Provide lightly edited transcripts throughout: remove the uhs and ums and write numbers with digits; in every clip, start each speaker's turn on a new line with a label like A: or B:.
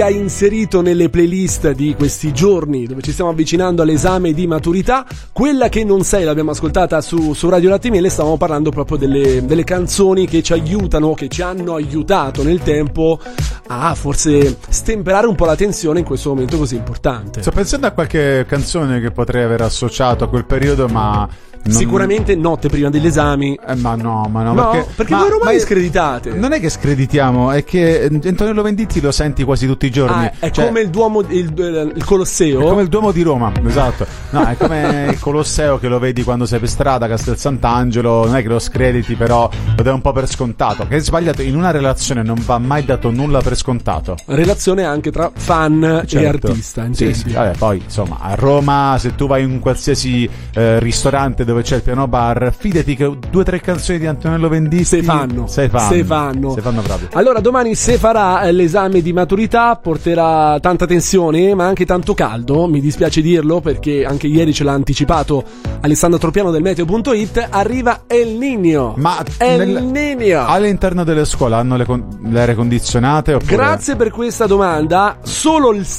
A: ha inserito nelle playlist di questi giorni dove ci stiamo avvicinando all'esame di maturità. Quella che non sei l'abbiamo ascoltata su Radio Latte e Miele. Stavamo parlando proprio delle canzoni che ci aiutano, che ci hanno aiutato nel tempo a forse stemperare un po' la tensione in questo momento così importante.
B: Sto pensando a qualche canzone che potrei aver associato a quel periodo, ma
A: sicuramente Notte prima degli esami.
B: Ma no,
A: perché voi romani screditate.
B: Non è che screditiamo, è che Antonello Venditti lo senti quasi tutti i giorni.
A: È come il Duomo, il Colosseo.
B: È come il Duomo di Roma, esatto. No, è come il Colosseo che lo vedi quando sei per strada, Castel Sant'Angelo. Non è che lo screditi, però lo dai un po' per scontato. Che è sbagliato, in una relazione non va mai dato nulla per scontato.
A: Relazione anche tra fan e artista.
B: Sì. Vabbè, poi insomma a Roma, se tu vai in un qualsiasi ristorante dove c'è il piano bar, fidati che 2 o 3 canzoni di Antonello Venditti se fanno proprio.
A: Allora domani, se farà l'esame di maturità, porterà tanta tensione ma anche tanto caldo, mi dispiace dirlo perché anche ieri ce l'ha anticipato Alessandro Tropiano del Meteo.it. Arriva El Niño.
B: Ma
A: El Niño
B: all'interno delle scuole hanno le aere condizionate oppure?
A: Grazie per questa domanda. Solo il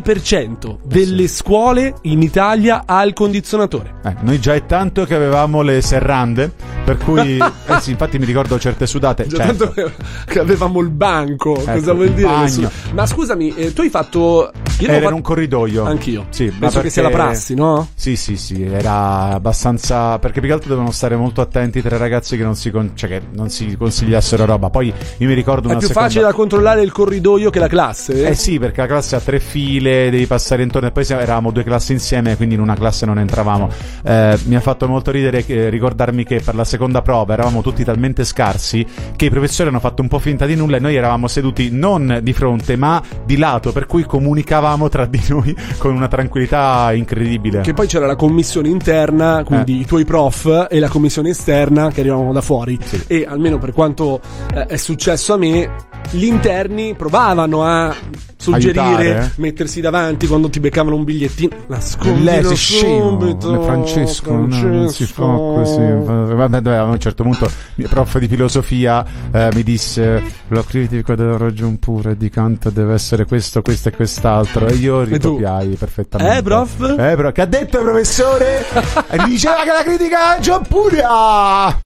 A: 7% delle scuole in Italia ha il condizionatore.
B: Noi già è tanto che avevamo le serrande, per cui sì, infatti mi ricordo certe sudate.
A: Già tanto che avevamo il banco. Cosa vuol dire? Ma scusami, tu hai fatto...
B: Era in un corridoio.
A: Anch'io.
B: Sì,
A: penso che sia la prassi, no?
B: Sì, era abbastanza, perché più che altro dovevano stare molto attenti tra i ragazzi che non si consigliassero roba. Poi io mi ricordo
A: è più facile da controllare il corridoio che la classe?
B: Sì, perché la classe ha 3 file, devi passare intorno, e poi eravamo 2 classi insieme, quindi in una classe non entravamo. Mi ha fatto molto ridere ricordarmi che per la seconda prova eravamo tutti talmente scarsi che i professori hanno fatto un po' finta di nulla e noi eravamo seduti non di fronte ma di lato, per cui comunicavamo tra di noi con una tranquillità incredibile.
A: Che poi c'era la commissione interna, quindi i tuoi prof, e la commissione esterna che arrivavano da fuori.
B: Sì.
A: E almeno per quanto è successo a me, gli interni provavano a suggerire, mettersi davanti quando ti beccavano un bigliettino, nascondilo subito.
B: Francesco, non si fa così. Vabbè, a un certo punto il mio prof di filosofia mi disse: la critica della ragion pura di Kant deve essere questo e quest'altro, e io ricopiai perfettamente.
A: Prof?
B: Che ha detto il professore? Diceva che la critica della ragion pura.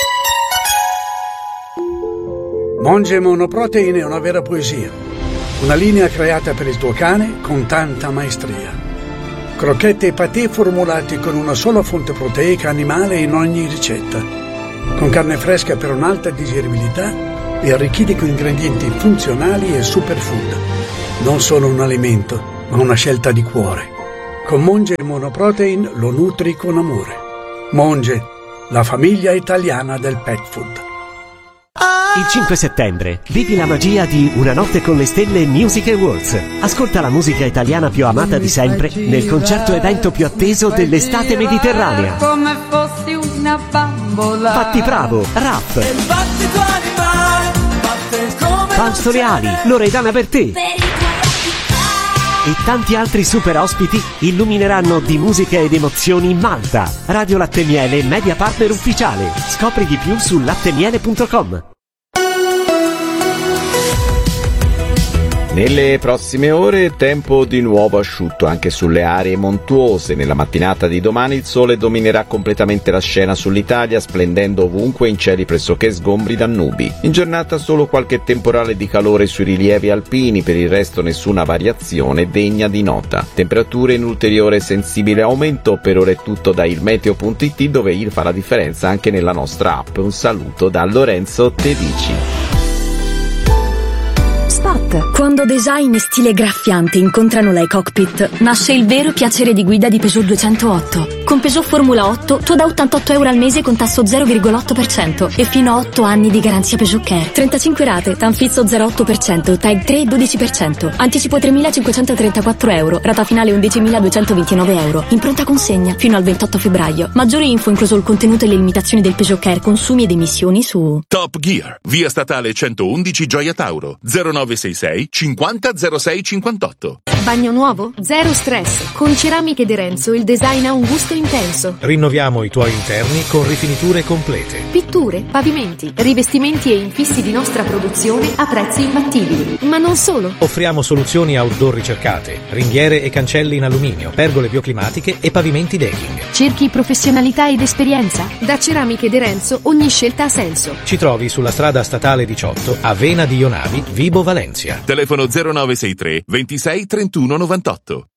C: Monge Monoprotein è una vera poesia, una linea creata per il tuo cane con tanta maestria. Crocchette e patè formulati con una sola fonte proteica animale in ogni ricetta, con carne fresca per un'alta digeribilità e arricchiti con ingredienti funzionali e superfood. Non solo un alimento, ma una scelta di cuore. Con Monge Monoprotein lo nutri con amore. Monge, la famiglia italiana del pet food.
D: Il 5 settembre vivi la magia di Una notte con le stelle Music Awards. Ascolta la musica italiana più amata di sempre nel concerto evento più atteso dell'estate mediterranea.
E: Come fossi una bambola.
D: Patti Bravo, Rap, Fausto Leali, Loredana Bertè e tanti altri super ospiti illumineranno di musica ed emozioni Malta. Radio Latte e Miele, media partner ufficiale. Scopri di più su lattemiele.com.
F: Nelle prossime ore tempo di nuovo asciutto anche sulle aree montuose. Nella mattinata di domani il sole dominerà completamente la scena sull'Italia, splendendo ovunque in cieli pressoché sgombri da nubi. In giornata solo qualche temporale di calore sui rilievi alpini, per il resto nessuna variazione degna di nota. Temperature in ulteriore sensibile aumento. Per ora è tutto da ilmeteo.it, dove il fa la differenza anche nella nostra app. Un saluto da Lorenzo Tedici.
G: Spot. Quando design e stile graffiante incontrano la e-cockpit, nasce il vero piacere di guida di Peugeot 208. Con Peugeot Formula 8 tu da €88 al mese con tasso 0,8% e fino a 8 anni di garanzia Peugeot Care. 35 rate, Tanfizzo 0,8%, TAG 3 12%. Anticipo €3.534, rata finale €11.229. In pronta consegna fino al 28 febbraio. Maggiori info, incluso il contenuto e le limitazioni del Peugeot Care, consumi ed emissioni su
H: Top Gear, via statale 111 Gioia Tauro, 0966 50 06 58.
G: Bagno nuovo? Zero stress. Con Ceramiche De Renzo il design ha un gusto intenso.
H: Rinnoviamo i tuoi interni con rifiniture complete.
G: Pitture, pavimenti, rivestimenti e infissi di nostra produzione a prezzi imbattibili. Ma non solo.
H: Offriamo soluzioni outdoor ricercate, ringhiere e cancelli in alluminio, pergole bioclimatiche e pavimenti decking.
G: Cerchi professionalità ed esperienza? Da Ceramiche De Renzo ogni scelta ha senso.
H: Ci trovi sulla strada statale 18 a Vena di Ionavi, Vibo Valencia.
I: Telefono 0963 26 31 98.